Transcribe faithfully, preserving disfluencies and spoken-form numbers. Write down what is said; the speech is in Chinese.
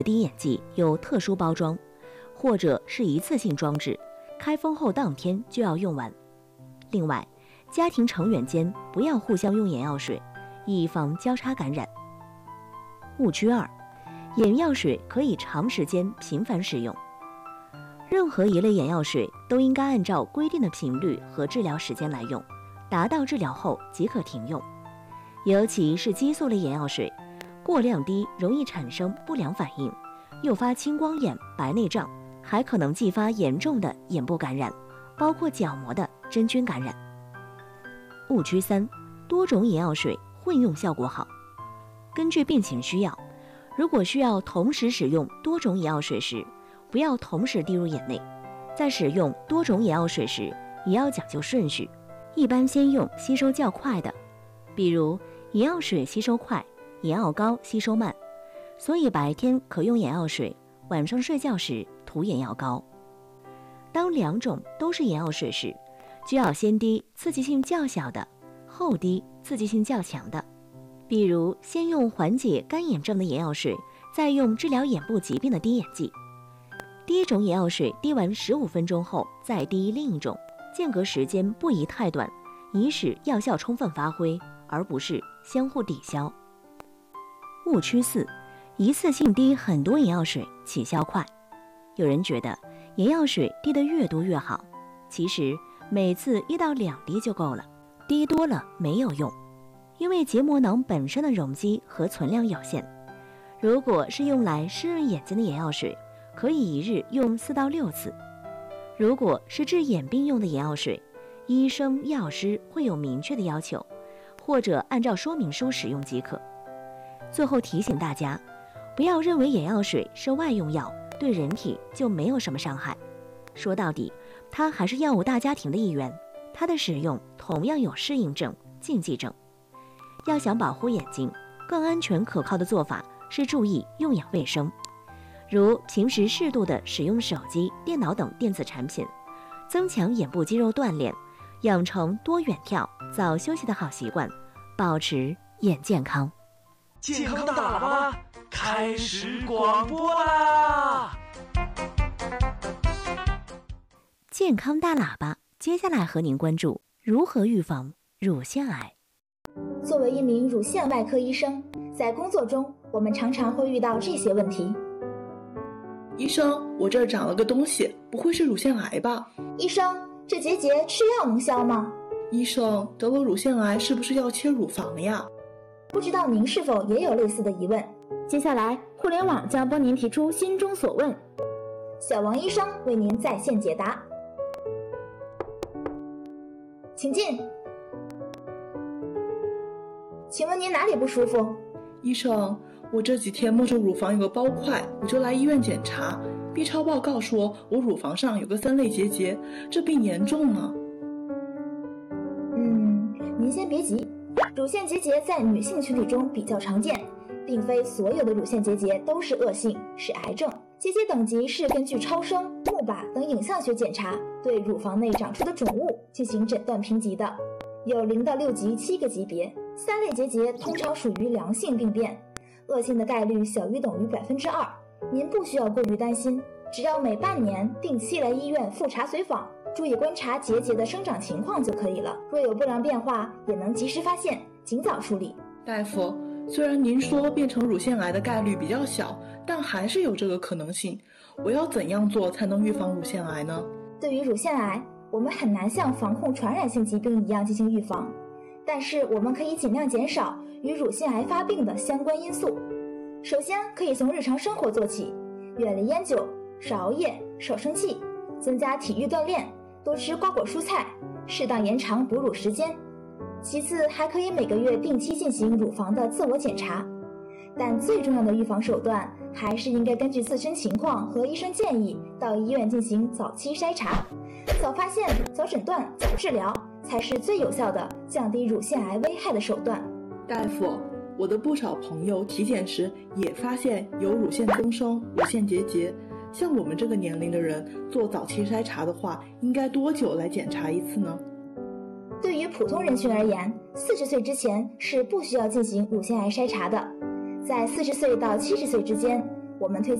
滴眼剂有特殊包装，或者是一次性装置，开封后当天就要用完。另外，家庭成员间不要互相用眼药水，以防交叉感染。误区二，眼药水可以长时间频繁使用。任何一类眼药水都应该按照规定的频率和治疗时间来用，达到治疗后即可停用。尤其是激素类眼药水，过量滴容易产生不良反应，诱发青光眼、白内障，还可能继发严重的眼部感染，包括角膜的真菌感染。误区三，多种眼药水混用效果好。根据病情需要，如果需要同时使用多种眼药水时，不要同时滴入眼内。在使用多种眼药水时，也要讲究顺序，一般先用吸收较快的，比如眼药水吸收快，眼药膏吸收慢，所以白天可用眼药水，晚上睡觉时涂眼药膏。当两种都是眼药水时，就要先滴刺激性较小的，后滴刺激性较强的。比如先用缓解干眼症的眼药水，再用治疗眼部疾病的滴眼剂。第一种眼药水滴完十五分钟后再滴另一种，间隔时间不宜太短，以使药效充分发挥，而不是相互抵消。误区四，一次性滴很多眼药水起效快。有人觉得眼药水滴得越多越好，其实每次一到两滴就够了，滴多了没有用，因为结膜囊本身的容积和存量有限。如果是用来湿润眼睛的眼药水，可以一日用四到六次。如果是治眼病用的眼药水，医生药师会有明确的要求，或者按照说明书使用即可。最后提醒大家，不要认为眼药水是外用药，对人体就没有什么伤害。说到底，它还是药物大家庭的一员，它的使用同样有适应症、禁忌症。要想保护眼睛，更安全可靠的做法是注意用眼卫生，如平时适度的使用手机、电脑等电子产品，增强眼部肌肉锻炼，养成多远眺、早休息的好习惯，保持眼健康。 健康大喇叭开始广播啦！ 健康大喇叭，接下来和您关注如何预防乳腺癌。 作为一名乳腺外科医生，在工作中我们常常会遇到这些问题。 医生，我这儿长了个东西，不会是乳腺癌吧？ 医生，这结节吃药能消吗？ 医生，得了乳腺癌是不是要切乳房呀？ 不知道您是否也有类似的疑问？接下来，互联网将帮您提出心中所问，小王医生为您在线解答。请进。请问您哪里不舒服？ 医生，我这几天摸着乳房有个包块，我就来医院检查， B 超报告说我乳房上有个三类结节，这病严重吗？ 嗯，您先别急，乳腺结节在女性群体中比较常见，并非所有的乳腺结节都是恶性，是癌症。结节等级是根据超声、钼靶等影像学检查对乳房内长出的肿物进行诊断评级的，有零到六级七个级别。三类结节通常属于良性病变，恶性的概率小于等于百分之二。您不需要过于担心，只要每半年定期来医院复查随访，注意观察结节的生长情况就可以了。若有不良变化，也能及时发现，尽早处理。 大夫，虽然您说变成乳腺癌的概率比较小，但还是有这个可能性。我要怎样做才能预防乳腺癌呢？ 对于乳腺癌，我们很难像防控传染性疾病一样进行预防，但是我们可以尽量减少与乳腺癌发病的相关因素。首先可以从日常生活做起，远离烟酒，少熬夜，少生气，增加体育锻炼，多吃瓜果蔬菜，适当延长哺乳时间。其次还可以每个月定期进行乳房的自我检查，但最重要的预防手段还是应该根据自身情况和医生建议到医院进行早期筛查。早发现、早诊断、早治疗才是最有效的降低乳腺癌危害的手段。 大夫，我的不少朋友体检时也发现有乳腺增生、乳腺结节，像我们这个年龄的人做早期筛查的话，应该多久来检查一次呢？ 对于普通人群而言，四十岁之前是不需要进行乳腺癌筛查的。在四十岁到七十岁之间， 我们推荐